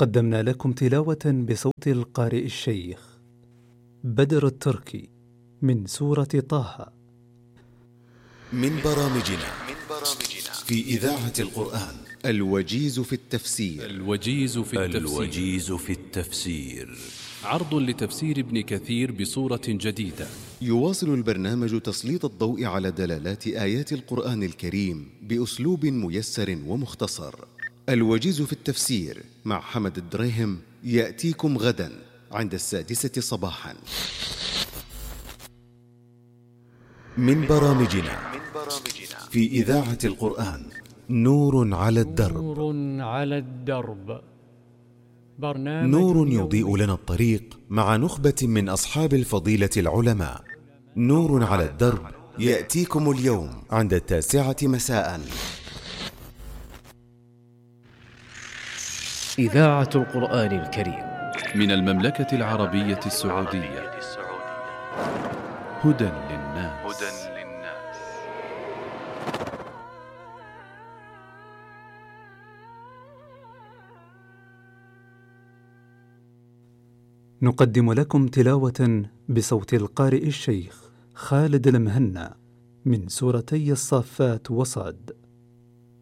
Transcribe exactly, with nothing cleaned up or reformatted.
قدمنا لكم تلاوة بصوت القارئ الشيخ بدر التركي من سورة طه. من برامجنا في إذاعة القرآن الوجيز في التفسير. الوجيز في التفسير, الوجيز في التفسير عرض لتفسير ابن كثير بصورة جديدة. يواصل البرنامج تسليط الضوء على دلالات آيات القرآن الكريم بأسلوب ميسر ومختصر. الوجيز في التفسير مع حمد الدريهم يأتيكم غدا عند السادسة صباحا. من برامجنا في إذاعة القرآن نور على الدرب. نور على الدرب برنامج نور يضيء لنا الطريق مع نخبة من أصحاب الفضيلة العلماء. نور على الدرب يأتيكم اليوم عند التاسعة مساء. إذاعة القرآن الكريم من المملكة العربية السعودية. هدى للناس. نقدم لكم تلاوة بصوت القارئ الشيخ خالد المهنا من سورتي الصافات وصاد.